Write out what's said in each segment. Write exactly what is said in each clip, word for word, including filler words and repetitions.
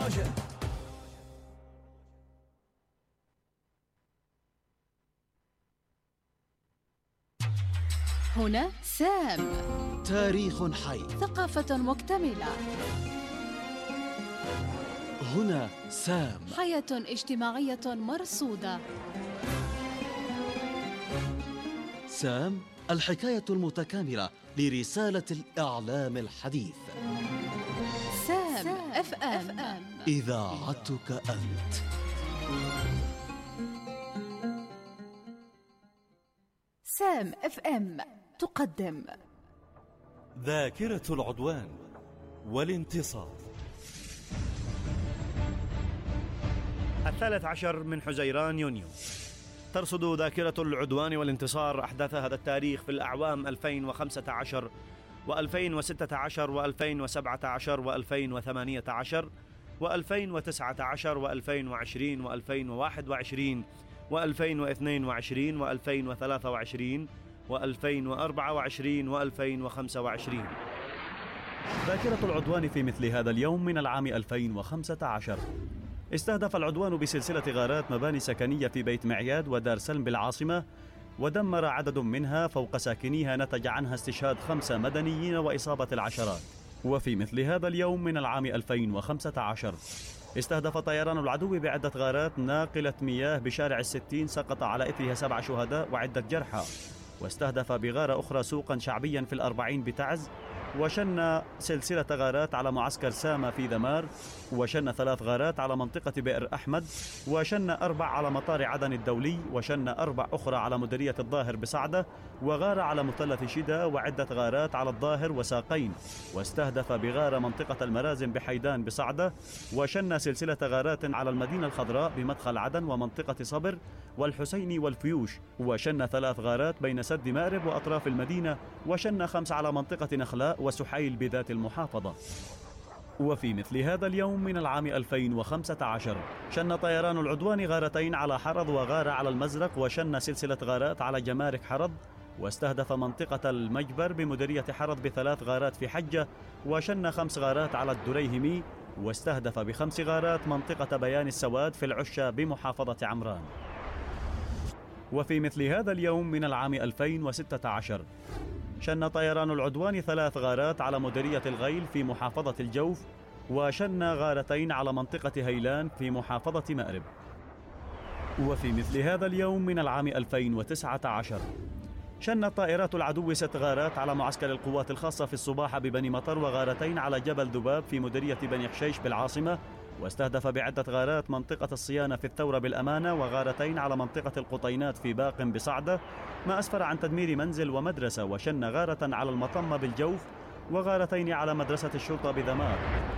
الدراجة. هنا سام، تاريخ حي، ثقافة مكتملة. هنا سام، حياة اجتماعية مرصودة. سام، الحكاية المتكاملة لرسالة الإعلام الحديث. سام اف ام، إذاعتك أنت. سام اف ام تقدم ذاكرة العدوان والانتصار. الثالث عشر من حزيران يونيو، ترصد ذاكرة العدوان والانتصار أحداث هذا التاريخ في الأعوام ألفين وخمسة عشر وألفين وستة عشر وألفين وسبعة عشر وألفين وثمانية عشر وألفين وتسعة عشر وألفين وعشرين وألفين وواحد وعشرين وألفين واثنين وعشرين وألفين وثلاثة وعشرين وألفين وأربعة وعشرين وألفين وخمسة وعشرين. ذاكرة العدوان في مثل هذا اليوم من العام ألفين وخمسة عشر. استهدف العدوان بسلسلة غارات مباني سكنية في بيت معياد ودار سلم بالعاصمة، ودمر عدد منها فوق ساكنيها، نتج عنها استشهاد خمسة مدنيين وإصابة العشرات. وفي مثل هذا اليوم من العام ألفين وخمسة عشر استهدف طيران العدو بعدة غارات ناقلة مياه بشارع الستين، سقط على إثرها سبع شهداء وعدة جرحى. واستهدف بغارة أخرى سوقا شعبيا في الأربعين بتعز، وشن سلسلة غارات على معسكر سامة في ذمار، وشن ثلاث غارات على منطقة بئر أحمد، وشن أربع على مطار عدن الدولي، وشن أربع أخرى على مديرية الظاهر بصعدة، وغارة على مثلث شدة، وعدة غارات على الظاهر وساقين. واستهدف بغارة منطقة المرازم بحيدان بصعدة، وشن سلسلة غارات على المدينة الخضراء بمدخل عدن ومنطقة صبر والحسيني والفيوش، وشن ثلاث غارات بين سد مأرب وأطراف المدينة، وشن خمس على منطقة نخلاء وسحيل بذات المحافظة. وفي مثل هذا اليوم من العام ألفين وخمسة عشر شن طيران العدوان غارتين على حرض وغارة على المزرق، وشن سلسلة غارات على جمارك حرض، واستهدف منطقة المجبر بمديرية حرض بثلاث غارات في حجة، وشن خمس غارات على الدريهمي، واستهدف بخمس غارات منطقة بيان السواد في العشة بمحافظة عمران. وفي مثل هذا اليوم من العام ألفين وستة عشر شن طيران العدوان ثلاث غارات على مديرية الغيل في محافظة الجوف، وشن غارتين على منطقة هيلان في محافظة مأرب. وفي مثل هذا اليوم من العام ألفين وتسعة عشر شنت طائرات العدو ست غارات على معسكر القوات الخاصة في الصباح ببني مطر، وغارتين على جبل ذباب في مديرية بني حشيش بالعاصمة، واستهدف بعدة غارات منطقة الصيانة في الثورة بالأمانة، وغارتين على منطقة القطينات في باق بصعدة، ما أسفر عن تدمير منزل ومدرسة. وشن غارة على المطمة بالجوف، وغارتين على مدرسة الشرطة بذمار.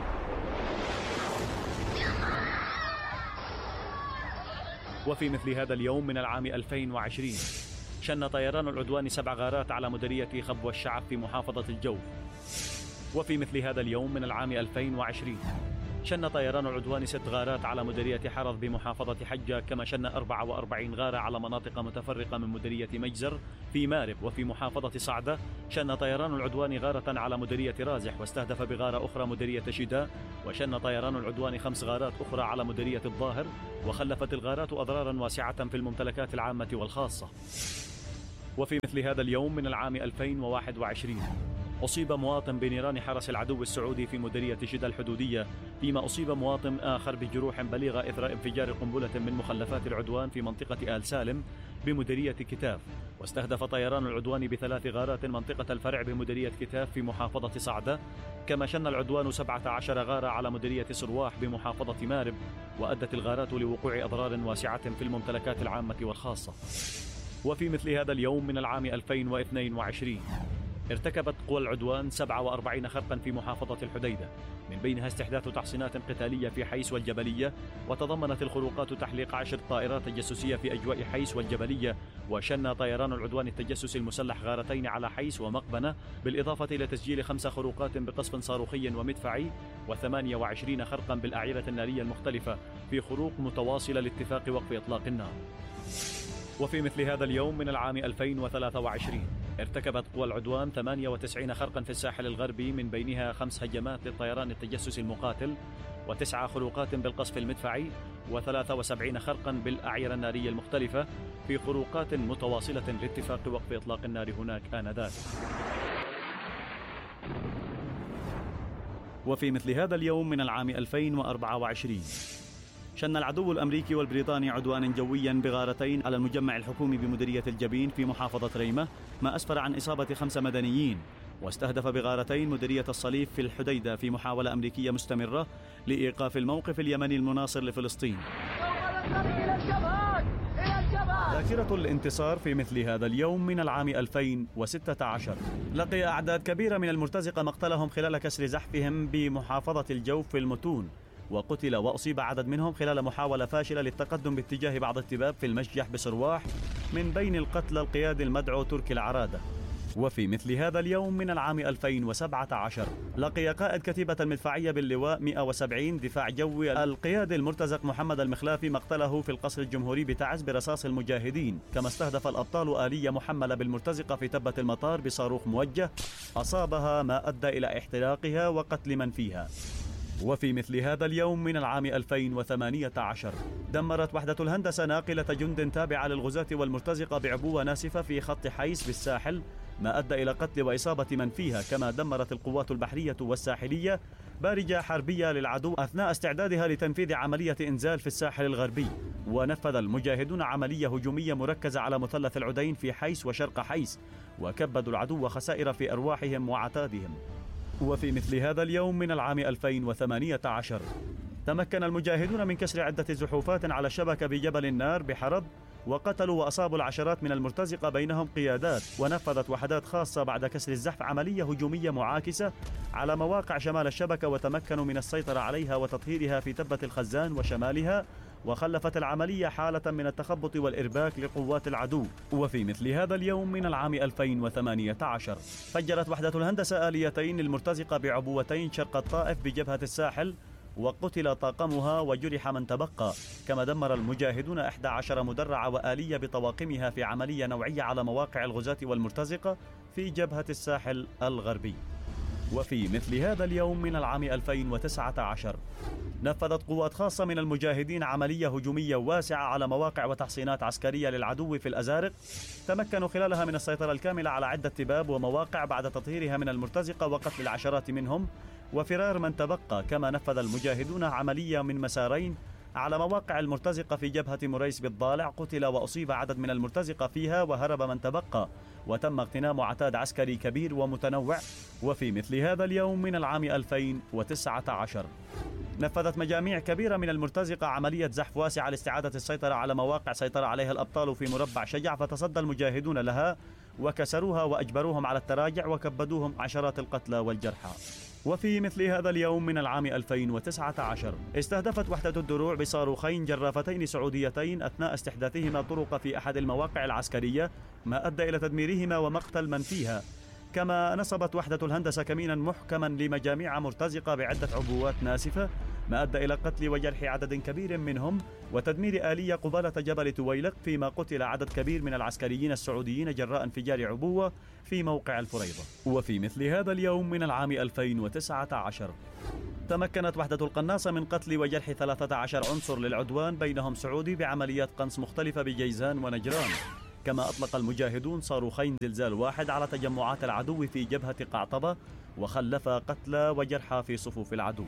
وفي مثل هذا اليوم من العام ألفين وعشرين شن طيران العدوان سبع غارات على مديرية خبوة الشعب في محافظة الجوف. وفي مثل هذا اليوم من العام ألفين وعشرين شن طيران العدوان ست غارات على مديرية حرض بمحافظة حجة، كما شن أربعة وأربعين غارة على مناطق متفرقة من مديرية مجزر في مارب. وفي محافظة صعدة شن طيران العدوان غارة على مديرية رازح، واستهدف بغارة أخرى مديرية شداء. وشن طيران العدوان خمس غارات أخرى على مديرية الظاهر، وخلفت الغارات أضرارا واسعة في الممتلكات العامة والخاصة. وفي مثل هذا اليوم من العام ألفين وواحد وعشرين أصيب مواطن بنيران حرس العدو السعودي في مديرية جدة الحدودية، فيما أصيب مواطن آخر بجروح بليغة إثر انفجار قنبلة من مخلفات العدوان في منطقة آل سالم بمديرية كتاف. واستهدف طيران العدوان بثلاث غارات منطقة الفرع بمديرية كتاف في محافظة صعدة، كما شن العدوان سبعة عشر غارة على مديرية سرواح بمحافظة مارب، وأدت الغارات لوقوع أضرار واسعة في الممتلكات العامة والخاصة. وفي مثل هذا اليوم من العام ألفين واثنين وعشرين ارتكبت قوى العدوان سبعة وأربعين خرقا في محافظة الحديدة، من بينها استحداث تحصينات قتالية في حيس والجبلية، وتضمنت الخروقات تحليق عشر طائرات تجسسية في أجواء حيس والجبلية. وشن طيران العدوان التجسسي المسلح غارتين على حيس ومقبنة، بالإضافة إلى تسجيل خمس خروقات بقصف صاروخي ومدفعي، وثمانية وعشرين خرقا بالأعيرة النارية المختلفة في خروق متواصلة لاتفاق وقف إطلاق النار. وفي مثل هذا اليوم من العام ألفين وثلاثة وعشرين ارتكبت قوى العدوان ثمانية وتسعين خرقا في الساحل الغربي، من بينها خمس هجمات للطيران التجسسي المقاتل، وتسع خروقات بالقصف المدفعي وثلاث وسبعين خرقا بالأعيرة النارية المختلفة في خروقات متواصلة لاتفاق وقف إطلاق النار هناك آنذاك. وفي مثل هذا اليوم من العام ألفين وأربعة وعشرين شن العدو الأمريكي والبريطاني عدوانا جويا بغارتين على المجمع الحكومي بمديرية الجبين في محافظة ريمة، ما أسفر عن إصابة خمس مدنيين، واستهدف بغارتين مديرية الصليف في الحديدة في محاولة أمريكية مستمرة لإيقاف الموقف اليمني المناصر لفلسطين. ذاكرة الانتصار في مثل هذا اليوم من العام ألفين وستة عشر لقي أعداد كبيرة من المرتزقة مقتلهم خلال كسر زحفهم بمحافظة الجوف في المتون، وقتل وأصيب عدد منهم خلال محاولة فاشلة للتقدم باتجاه بعض التباب في المشجح بسرواح، من بين القتلى القيادي المدعو تركي العرادة. وفي مثل هذا اليوم من العام ألفين وسبعة عشر لقي قائد كتيبة المدفعية باللواء مئة وسبعين دفاع جوي القيادي المرتزق محمد المخلافي مقتله في القصر الجمهوري بتعز برصاص المجاهدين، كما استهدف الأبطال آلية محملة بالمرتزقة في تبة المطار بصاروخ موجه أصابها ما أدى إلى احتراقها وقتل من فيها. وفي مثل هذا اليوم من العام ألفين وثمانية عشر دمرت وحدة الهندسة ناقلة جند تابعة للغزاة والمرتزقة بعبوة ناسفة في خط حيس بالساحل، ما أدى إلى قتل وإصابة من فيها. كما دمرت القوات البحرية والساحلية بارجة حربية للعدو أثناء استعدادها لتنفيذ عملية إنزال في الساحل الغربي. ونفذ المجاهدون عملية هجومية مركزة على مثلث العدين في حيس وشرق حيس، وكبدوا العدو خسائر في أرواحهم وعتادهم. وفي مثل هذا اليوم من العام ألفين وثمانية عشر تمكن المجاهدون من كسر عدة زحوفات على الشبكة بجبل النار بحرب، وقتلوا وأصابوا العشرات من المرتزقة بينهم قيادات. ونفذت وحدات خاصة بعد كسر الزحف عملية هجومية معاكسة على مواقع شمال الشبكة، وتمكنوا من السيطرة عليها وتطهيرها في تبة الخزان وشمالها، وخلفت العملية حالة من التخبط والإرباك لقوات العدو. وفي مثل هذا اليوم من العام ألفين وثمانية عشر فجرت وحدة الهندسة آليتين للمرتزقة بعبوتين شرق الطائف بجبهة الساحل، وقتل طاقمها وجرح من تبقى. كما دمر المجاهدون إحدى عشرة مدرعة وآلية بطواقمها في عملية نوعية على مواقع الغزاة والمرتزقة في جبهة الساحل الغربي. وفي مثل هذا اليوم من العام ألفين وتسعة عشر نفذت قوات خاصة من المجاهدين عملية هجومية واسعة على مواقع وتحصينات عسكرية للعدو في الأزارق، تمكنوا خلالها من السيطرة الكاملة على عدة تباب ومواقع بعد تطهيرها من المرتزقة وقتل العشرات منهم وفرار من تبقى. كما نفذ المجاهدون عملية من مسارين على مواقع المرتزقة في جبهة مريس بالضالع، قتل وأصيب عدد من المرتزقة فيها وهرب من تبقى، وتم اغتنام عتاد عسكري كبير ومتنوع. وفي مثل هذا اليوم من العام ألفين وتسعة عشر نفذت مجاميع كبيرة من المرتزقة عملية زحف واسعة لاستعادة السيطرة على مواقع سيطر عليها الأبطال في مربع شجع، فتصدى المجاهدون لها وكسروها وأجبروهم على التراجع وكبدوهم عشرات القتلى والجرحى. وفي مثل هذا اليوم من العام ألفين وتسعة عشر استهدفت وحدة الدروع بصاروخين جرافتين سعوديتين أثناء استحداثهما طرق في أحد المواقع العسكرية، ما أدى إلى تدميرهما ومقتل من فيها. كما نصبت وحدة الهندسة كمينا محكما لمجاميع مرتزقة بعدة عبوات ناسفة، ما أدى إلى قتل وجرح عدد كبير منهم وتدمير آلية قبالة جبل تويلق، فيما قتل عدد كبير من العسكريين السعوديين جراء انفجار عبوة في موقع الفريضة. وفي مثل هذا اليوم من العام ألفين وتسعة عشر تمكنت وحدة القناصة من قتل وجرح ثلاثة عشر عنصر للعدوان بينهم سعودي بعمليات قنص مختلفة بجيزان ونجران. كما أطلق المجاهدون صاروخين زلزال واحد على تجمعات العدو في جبهة قعطبة، وخلف قتلى وجرحى في صفوف العدو.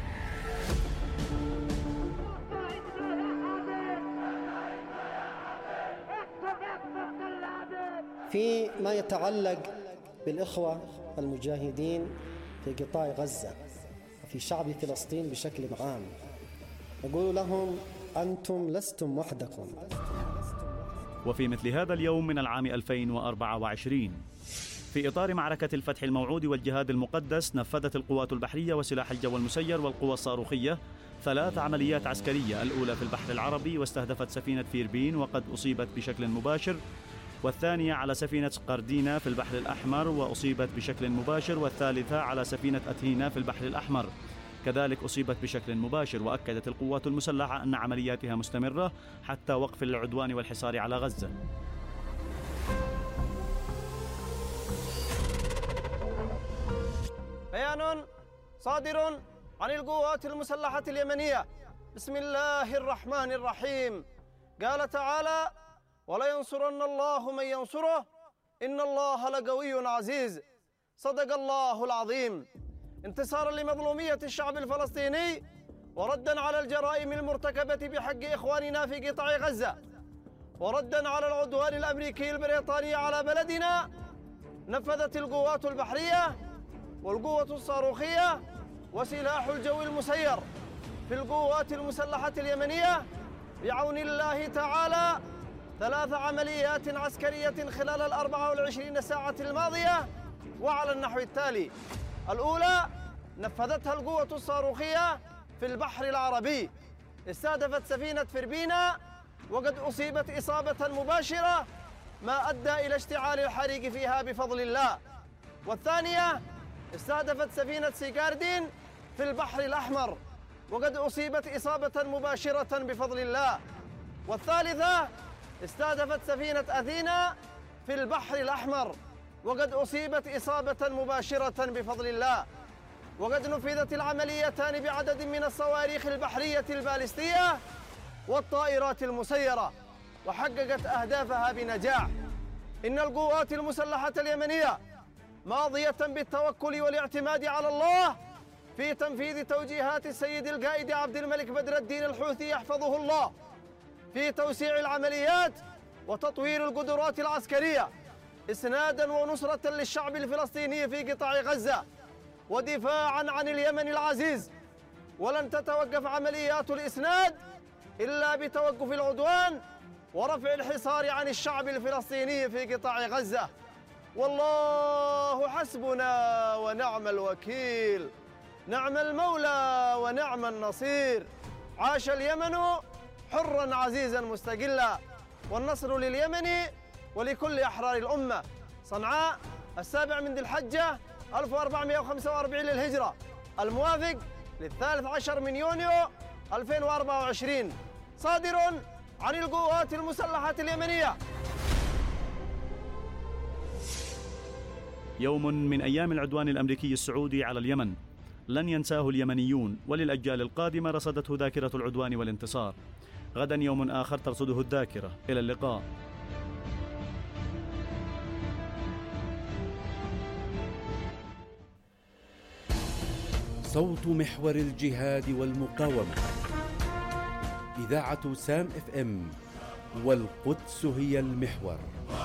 فيما يتعلق بالإخوة المجاهدين في قطاع غزة وفي شعب فلسطين بشكل عام، أقول لهم أنتم لستم وحدكم. وفي مثل هذا اليوم من العام ألفين وأربعة وعشرين في إطار معركة الفتح الموعود والجهاد المقدس، نفذت القوات البحرية وسلاح الجو المسير والقوى الصاروخية ثلاث عمليات عسكرية، الأولى في البحر العربي واستهدفت سفينة فيربين وقد أصيبت بشكل مباشر، والثانية على سفينة قردينا في البحر الأحمر وأصيبت بشكل مباشر، والثالثة على سفينة أتهينا في البحر الأحمر كذلك أصيبت بشكل مباشر. وأكدت القوات المسلحة أن عملياتها مستمرة حتى وقف العدوان والحصار على غزة. بيان صادر عن القوات المسلحة اليمنية. بسم الله الرحمن الرحيم. قال تعالى: ولينصرن الله من ينصره إن الله لقوي عزيز. صدق الله العظيم. انتصارا لمظلومية الشعب الفلسطيني وردا على الجرائم المرتكبة بحق إخواننا في قطاع غزة، وردا على العدوان الأمريكي البريطاني على بلدنا، نفذت القوات البحرية والقوة الصاروخية وسلاح الجو المسير في القوات المسلحة اليمنية بعون الله تعالى ثلاث عمليات عسكرية خلال الأربع والعشرين ساعة الماضية، وعلى النحو التالي: الأولى نفذتها القوة الصاروخية في البحر العربي، استهدفت سفينة فربينا وقد أصيبت إصابة مباشرة ما أدى إلى اشتعال الحريق فيها بفضل الله. والثانية استهدفت سفينة سيجاردين في البحر الأحمر وقد أصيبت إصابة مباشرة بفضل الله. والثالثة استهدفت سفينة أثينا في البحر الأحمر وقد أصيبت إصابة مباشرة بفضل الله. وقد نفذت العمليتان بعدد من الصواريخ البحرية البالستية والطائرات المسيرة وحققت أهدافها بنجاح. إن القوات المسلحة اليمنية ماضية بالتوكل والاعتماد على الله في تنفيذ توجيهات السيد القائد عبد الملك بدر الدين الحوثي يحفظه الله في توسيع العمليات وتطوير القدرات العسكرية إسنادا ونصرة للشعب الفلسطيني في قطاع غزة ودفاعا عن اليمن العزيز. ولن تتوقف عمليات الإسناد إلا بتوقف العدوان ورفع الحصار عن الشعب الفلسطيني في قطاع غزة. والله حسبنا ونعم الوكيل، نعم المولى ونعم النصير. عاش اليمن حرا عزيزا مستقلا، والنصر لليمن ولكل أحرار الأمة. صنعاء السابع من ذي الحجة ألف وأربعمائة وخمسة وأربعين للهجرة، الموافق للثالث عشر من يونيو ألفين وأربعة وعشرين، صادر عن القوات المسلحة اليمنية. يوم من أيام العدوان الأمريكي السعودي على اليمن لن ينساه اليمنيون، وللأجيال القادمة رصدته ذاكرة العدوان والانتصار. غدا يوم آخر ترصده الذاكرة. إلى اللقاء. صوت محور الجهاد والمقاومة، إذاعة سام اف ام، والقدس هي المحور.